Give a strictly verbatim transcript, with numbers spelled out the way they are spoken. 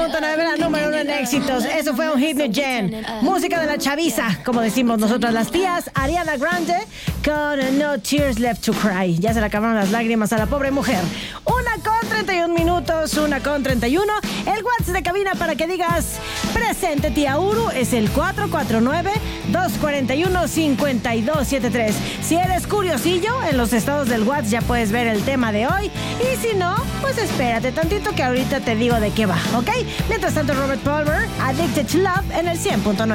punto nueve, la número uno en éxitos. Eso fue un hit New Gen. Música de la chaviza, como decimos nosotras las tías. Ariana Grande con No Tears Left to Cry. Ya se le acabaron las lágrimas a la pobre mujer. Una con treinta y un minutos, una con treinta y uno. El WhatsApp de cabina para que digas presente, tía Uru, es el cuatro cuatro nueve, dos cuatro uno, cinco dos siete tres. Si eres curiosillo, en los estados del WhatsApp ya puedes ver el tema de hoy. Y si no, pues espérate tantito que ahorita te digo de qué va, ¿ok? Mientras tanto, Robert Palmer, Addicted to Love en el cien punto nueve.